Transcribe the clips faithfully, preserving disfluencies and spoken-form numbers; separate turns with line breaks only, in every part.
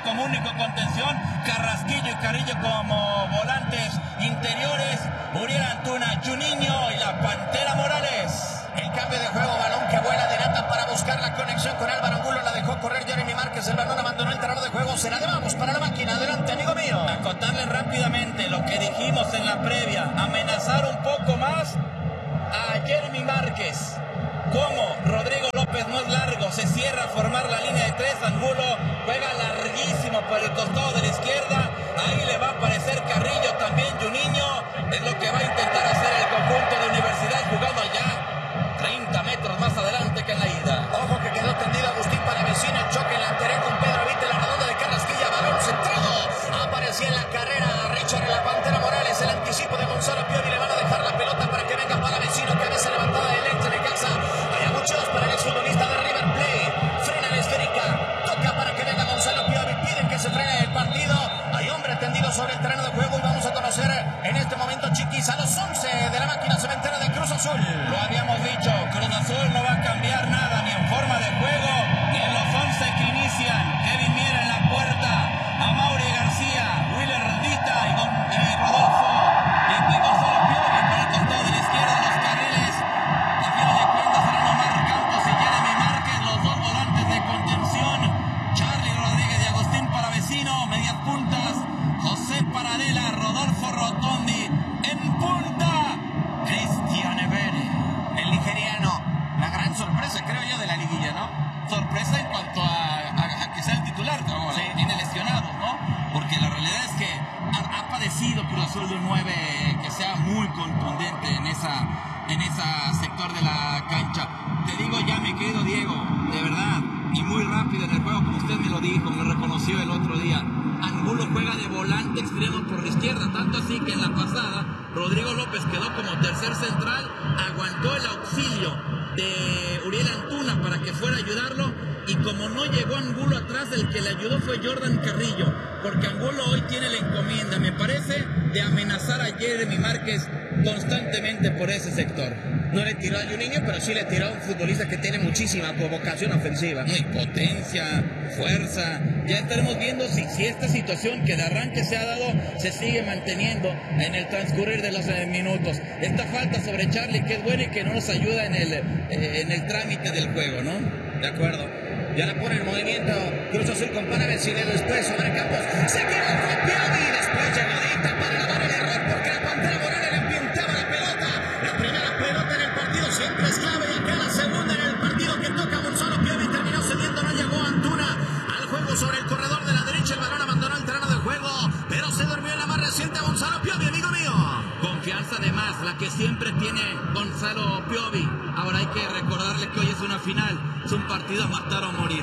como único contención, Carrasquillo y Carrillo como volantes interiores, Uriel Antuna, Juninho y la Pantera Morales.
El cambio de juego, balón que vuela de Nathan para buscar la conexión con Álvaro Angulo, la dejó correr Jeremy Márquez, el balón abandonó el terreno de juego, será de vamos para la máquina, adelante amigo mío.
Acotarle rápidamente lo que dijimos en la previa, amenazar un poco más a Jeremy Márquez. Como Rodrigo López no es largo, se cierra a formar la línea de tres, Angulo juega larguísimo por el costado de la izquierda, ahí le va a aparecer Carrillo, también Juninho, es lo que va a intentar hacer el conjunto de Universidad, jugando allá treinta metros más adelante que en la ida.
Ojo que quedó tendido Agustín Palavecino, choque en lateral con Pedro Vite, la redonda de Carrasquilla, balón centrado, aparecía en la carrera Richard en la Pantera Morales, el anticipo de Gonzalo Piovi, le van a dejar la pelota para que venga Palavecino, cabeza levantada de Lecce de Casa, hay abucheos para el exfutbolista de River Plate, frena la esférica, toca para que venga Gonzalo Piovi, piden que se frene el partido, hay hombre tendido sobre el terreno de juego y vamos a conocer en este momento, Chiquis, a los once de la máquina cementera de Cruz Azul.
Lo habíamos dicho, Cruz Azul no va a cambiar nada, ni en forma de juego, ni en los once que inician. Kevin Miera en la puerta, Amaury García, Willer Dita y, Don, y Rodolfo y, y Gonzalo Piovi por el costado de la izquierda de los carriles. A final de cuentas serán Omar Campos y Jeremy Márquez, los dos volantes de contención, Charlie Rodríguez y Agustín Palavecino, medias puntas, José Paradela, Rodolfo Rotondi, en punta, Cristian Evere.
El nigeriano, la gran sorpresa creo yo de la liguilla, ¿no?
Sorpresa en cuanto a, a, a que sea el titular, ¿no? Sí. Tiene lesionados, ¿no? Porque la realidad es que ha, ha padecido Cruz Azul de un nueve que sea muy contundente en esa en ese sector de la cancha. Te digo ya, mi querido Diego, de verdad, y muy rápido en el juego, como usted me lo dijo, me reconoció el otro día. Angulo juega de volante extremo por la izquierda, tanto así que en la pasada Rodrigo López quedó como tercer central, aguantó el auxilio de Uriel Antuna para que fuera a ayudarlo, y como no llegó Angulo atrás, el que le ayudó fue Jordan Carrillo, porque Angulo hoy tiene la encomienda, me parece, de amenazar a Jeremy Márquez constantemente por ese sector.
No le tiró a Juninho, pero sí le tiró a un futbolista que tiene muchísima vocación ofensiva.
Muy potencia, fuerza. Ya estaremos viendo si, si esta situación que de arranque se ha dado se sigue manteniendo en el transcurrir de los eh, minutos. Esta falta sobre Charlie, que es buena y que no nos ayuda en el, eh, en el trámite del juego, ¿no?
De acuerdo. Ya la pone en movimiento Cruz Azul con Palavecino, después sobre Campos, se queda con Piovi y después llegadita para lavar el error porque la Pantera Morales le pintaba la pelota. La primera pelota en el partido siempre es clave y acá la segunda en el partido que toca Gonzalo Piovi, terminó cediendo, no llegó Antuna al juego sobre el corredor de la derecha, el balón abandonó el terreno de juego, pero se durmió en la más reciente Gonzalo Piovi, amigo mío.
Confianza de más, la que siempre tiene Gonzalo Piovi. Ahora hay que recordarle que hoy es una final, es un partido a matar o morir.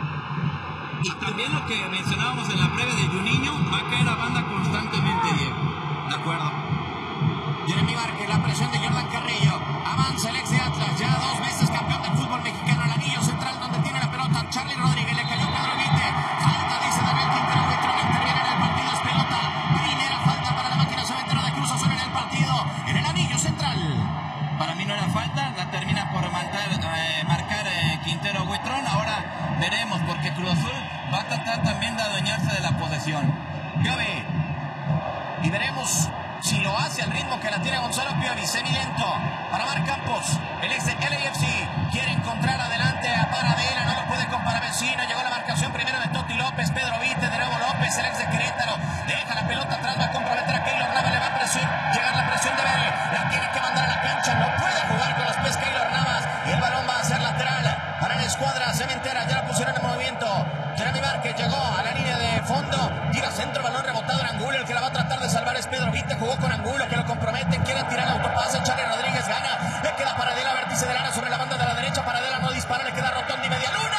Y también lo que mencionábamos en la previa de Juninho, va a caer a banda constantemente, Diego.
De acuerdo. Jeremy Márquez, la presión de Jordan Carrillo, avanza el ex de Atlas, ya dos veces campeón del fútbol mexicano, el anillo central donde tiene la pelota, Charlie Rodríguez, le cayó Pedro Vite, falta, dice Daniel Quintero, Buitrón interviene en el partido, es pelota, primera falta para la máquina cementera de Cruz Azul en el partido, en el anillo central.
Para mí no era falta, la termina por marcar, eh, marcar eh, Quintero Buitrón, ahora veremos, porque Cruz Azul va a tratar también de adueñarse de la posesión.
Piovi, y veremos si lo hace al ritmo que la tiene Gonzalo Piovi, semilento para Mar Campos, el ex de L A F C, quiere encontrar adelante a Paradela, no lo puede con Palavecino, llegó la marcación primero de Totti López, Pedro Vite, de nuevo López, el ex de Querétaro, deja la pelota atrás, va a comprometer a Keylor Navas, le va a presión, llegar la presión de Vélez, la tiene que mandar a la cancha, no puede jugar con los pies Keylor Navas, y el balón va a ser lateral para la escuadra cementera, ya la pusieron en movimiento, Jeremy Márquez llegó a la línea de fondo, tira centro, balón rebotado en Angulo, el que la va a tratar de salvar es Pedro Vite, jugó con Angulo, que lo comprometen, quieren tirar el autopase, Charlie Rodríguez gana, le queda Paradela, vértice del área sobre la banda de la derecha, Paradela no dispara, le queda Rotondi, media luna.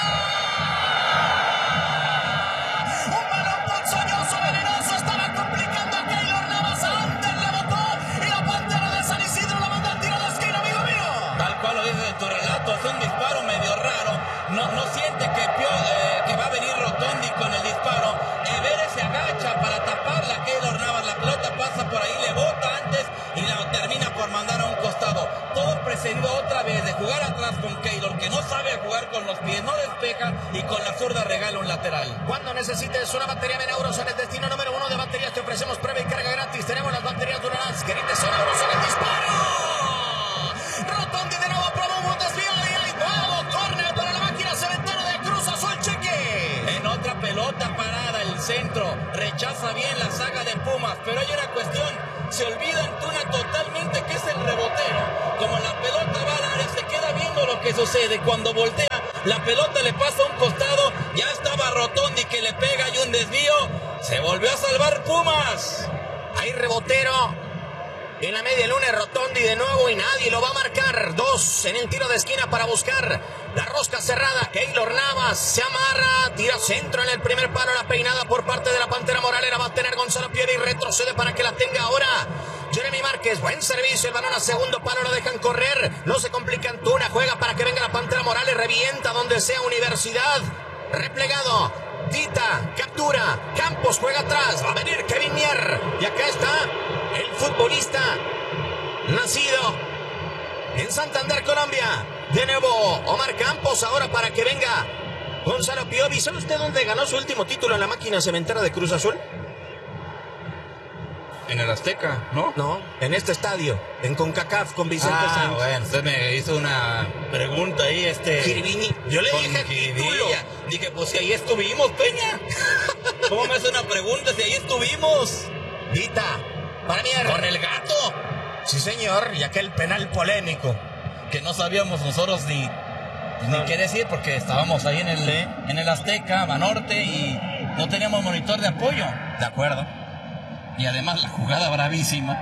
Un balón ponzoñoso, venenoso, estaba complicando a Keylor Navas, antes le botó y la Pantera de San Isidro la manda al tiro de esquina, amigo mío.
Tal cual lo dices en tu relato, es un disparo medio raro, no, no siente que, Pio, eh, que va a venir Rotondi con el disparo, Evere se agacha para taparla, Keylor Navas, la pelota pasa por ahí, le bota antes y la termina por mandar a un costado. Todo precedido otra vez de jugar atrás con Keylor, que no sabe jugar con los pies, no despeja y con la zurda regala un lateral.
Cuando necesites una batería Menauros en el destino número uno de baterías, te ofrecemos prueba y carga gratis. Tenemos las baterías Duralast. Querientes Menauros en el disparo. Rotondi de nuevo probó un desvío y hay nuevo córner para la máquina cementera de Cruz Azul. Cheque.
En otra pelota parada, el centro rechaza bien la saga de Pumas, pero hay una cuestión, se olvida Antuna totalmente que es el rebotero. Como la pelota va al área, se queda viendo lo que sucede. Cuando voltea, la pelota le pasa a un costado, ya estaba Rotondi que le pega y un desvío, se volvió a salvar Pumas.
Hay rebotero en la media luna, Rotondi de nuevo y nadie lo va a marcar. Dos en el tiro de esquina para buscar la rosca cerrada. Keylor Navas se amarra, tira centro en el primer palo, la peinada por parte de la Pantera Moralera. Va a tener Gonzalo Pieri y retrocede para que la tenga ahora Jeremy Márquez. Buen servicio, el balón a segundo palo, lo dejan correr. No se complica Antuna, juega para que venga la Pantera Morales, revienta donde sea Universidad. Replegado, Tita, captura, Campos juega atrás, va a venir Kevin Mier. Y acá está el futbolista nacido en Santander, Colombia. De nuevo Omar Campos, ahora para que venga Gonzalo Piovi. ¿Sabe usted dónde ganó su último título en la máquina cementera de Cruz Azul?
En el Azteca, ¿no?
No, en este estadio, en CONCACAF con Vicente
ah,
Sánchez.
Bueno, usted me hizo una pregunta ahí, este...
Kiribini. Yo le dije título.
Dije, pues si ahí estuvimos, Peña. ¿Cómo me hace una pregunta si ahí estuvimos?
Dita, para mí
con el gato.
Sí, señor, y aquel penal polémico
que no sabíamos nosotros ni, ni no. qué decir porque estábamos ahí en el, ¿sí? en el Azteca, Banorte, y no teníamos monitor de apoyo.
De acuerdo.
Y además la jugada bravísima.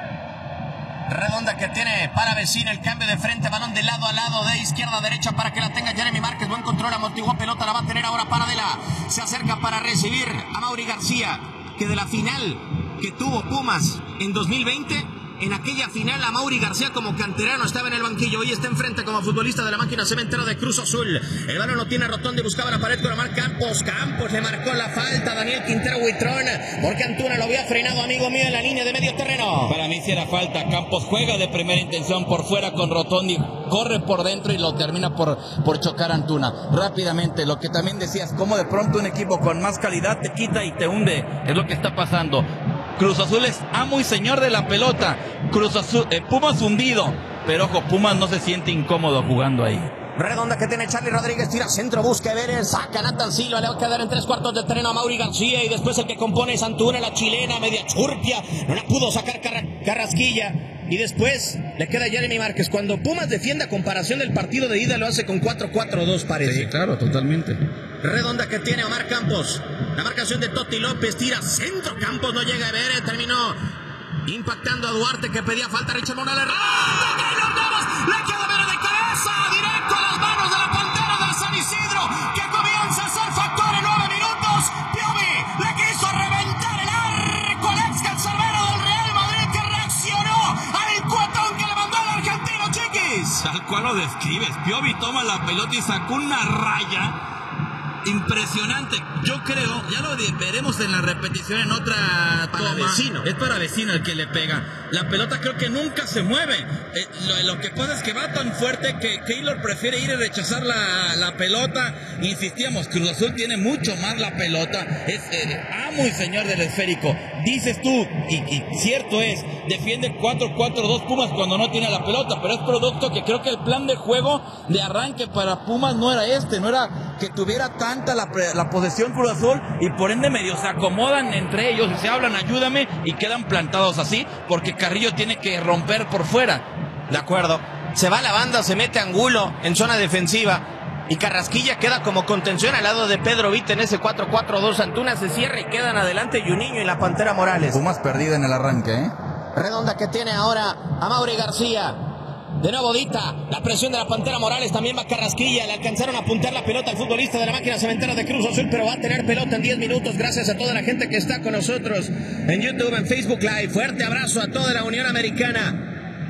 Redonda que tiene para Vecino, el cambio de frente, balón de lado a lado, de izquierda a derecha para que la tenga Jeremy Márquez. Buen control, amortiguó pelota, la va a tener ahora Paradela. Se acerca para recibir a Mauri García, que de la final que tuvo Pumas en dos mil veinte, en aquella final a Mauri García como canterano estaba en el banquillo. Hoy está enfrente como futbolista de la máquina cementera de Cruz Azul. El balón lo tiene Rotondi, buscaba la pared con Omar Campos. Campos le marcó la falta Daniel Quintero Huitrón, porque Antuna lo había frenado, amigo mío, en la línea de medio terreno.
Para mí sí era falta. Campos juega de primera intención por fuera con Rotondi, corre por dentro y lo termina por, por chocar a Antuna. Rápidamente, lo que también decías, como de pronto un equipo con más calidad te quita y te hunde. Es lo que está pasando. Cruz Azul es amo y señor de la pelota. Cruz Azul, eh, Pumas hundido. Pero ojo, Pumas no se siente incómodo jugando ahí.
Redonda que tiene Charlie Rodríguez, tira centro, busca Everett, saca Nathan Silva, le va a quedar en tres cuartos de terreno a Mauri García y después el que compone es Antuna, la chilena, media churpia, no la pudo sacar Carra- Carrasquilla y después le queda Jeremy Márquez. Cuando Pumas defiende a comparación del partido de ida lo hace con cuatro cuatro dos, parece.
Sí, claro, totalmente.
Redonda que tiene Omar Campos, la marcación de Totti López, tira centro, Campos no llega a Everett, terminó impactando a Duarte que pedía falta. Richard Morales, ¡ah! ¡Keylor Navas! Le queda Everett de cabeza, directo a las manos de la Pantera del San Isidro, que comienza a ser factor en nueve minutos. Piovi le quiso reventar el arco al ex cancerbero del Real Madrid, que reaccionó al cuatón que le mandó el argentino, Chiquis.
Tal cual lo describes. Piovi toma la pelota y sacó una raya impresionante. Yo creo, ya lo veremos en la repetición en otra
para
toma.
Vecino.
Es para Vecino el que le pega. La pelota creo que nunca se mueve. Eh, lo, lo que pasa es que va tan fuerte que Keylor prefiere ir y rechazar la, la pelota. Insistíamos, Cruz Azul tiene mucho más la pelota. Es eh, amo y señor del esférico. Dices tú, y, y cierto es, defiende cuatro cuatro dos Pumas cuando no tiene la pelota, pero es producto que creo que el plan de juego de arranque para Pumas no era este, no era que tuviera tanta la, la posesión Cruz Azul y por ende medio se acomodan entre ellos y se hablan, ayúdame, y quedan plantados así porque Carrillo tiene que romper por fuera.
De acuerdo. Se va a la banda, se mete Angulo en zona defensiva y Carrasquilla queda como contención al lado de Pedro Vite en ese cuatro cuatro dos. Antuna se cierra y quedan adelante Juninho y la Pantera Morales.
Pumas perdida en el arranque, ¿eh?
Redonda que tiene ahora a Mauri García. De nuevo Dita, la presión de la Pantera Morales, también va Carrasquilla, le alcanzaron a apuntar la pelota al futbolista de la máquina cementera de Cruz Azul, pero va a tener pelota en diez minutos, gracias a toda la gente que está con nosotros en YouTube, en Facebook Live. Fuerte abrazo a toda la Unión Americana.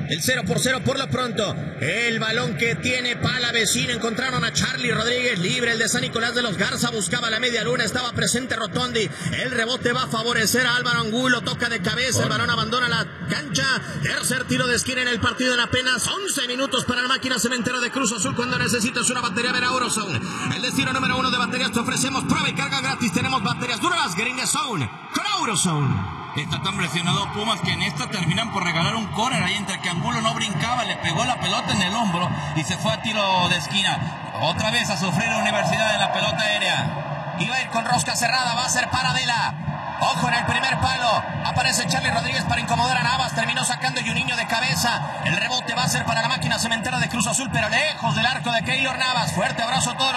El cero por cero por lo pronto. El balón que tiene Palavecino. Encontraron a Charlie Rodríguez libre. El de San Nicolás de los Garza buscaba la media luna. Estaba presente Rotondi. El rebote va a favorecer a Álvaro Angulo. Toca de cabeza. El balón abandona la cancha. Tercer tiro de esquina en el partido en apenas once minutos para la máquina cementera de Cruz Azul. Cuando necesitas una batería, ver a Eurozone. El destino número uno de baterías. Te ofrecemos prueba y carga gratis. Tenemos baterías duras. Gringa Zone con Eurozone.
Está tan presionado Pumas que en esta terminan por regalar un córner ahí entre que Angulo no brincaba, le pegó la pelota en el hombro y se fue a tiro de esquina. Otra vez a sufrir la Universidad en la pelota aérea. Iba a ir con rosca cerrada, va a ser Paradela. Ojo en el primer palo. Aparece Charlie Rodríguez para incomodar a Navas. Terminó sacando Juninho de cabeza. El rebote va a ser para la máquina cementera de Cruz Azul, pero lejos del arco de Keylor Navas. Fuerte abrazo a todos.